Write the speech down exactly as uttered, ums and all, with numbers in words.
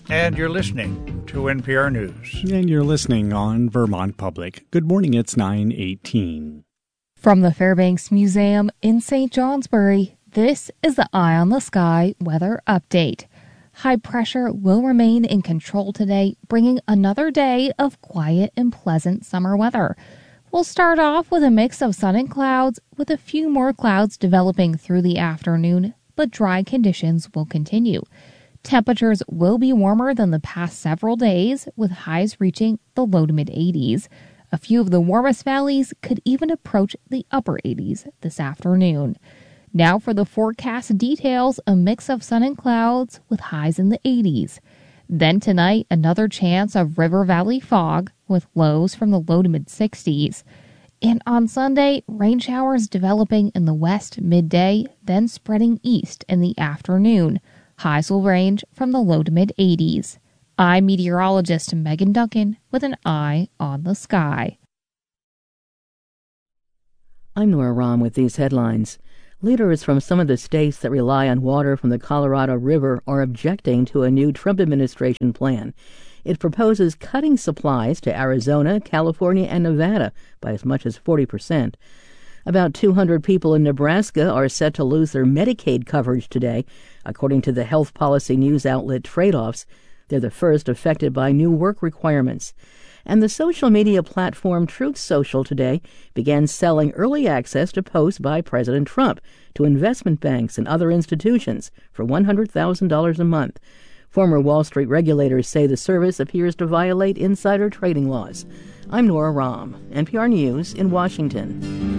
And you're listening to N P R News. And you're listening on Vermont Public. Good morning, it's nine eighteen. From the Fairbanks Museum in Saint Johnsbury, this is the Eye on the Sky weather update. High pressure will remain in control today, bringing another day of quiet and pleasant summer weather. We'll start off with a mix of sun and clouds, with a few more clouds developing through the afternoon, but dry conditions will continue. Temperatures will be warmer than the past several days, with highs reaching the low to mid eighties. A few of the warmest valleys could even approach the upper eighties this afternoon. Now for the forecast details, a mix of sun and clouds with highs in the eighties. Then tonight, another chance of river valley fog with lows from the low to mid sixties. And on Sunday, rain showers developing in the west midday, then spreading east in the afternoon. Highs will range from the low to mid eighties. I'm meteorologist Megan Duncan with an eye on the sky. I'm Nora Rahm with these headlines. Leaders from some of the states that rely on water from the Colorado River are objecting to a new Trump administration plan. It proposes cutting supplies to Arizona, California, and Nevada by as much as forty percent. About two hundred people in Nebraska are set to lose their Medicaid coverage today, according to the health policy news outlet Trade-Offs. They're the first affected by new work requirements. And the social media platform Truth Social today began selling early access to posts by President Trump to investment banks and other institutions for one hundred thousand dollars a month. Former Wall Street regulators say the service appears to violate insider trading laws. I'm Nora Rahm, N P R News in Washington.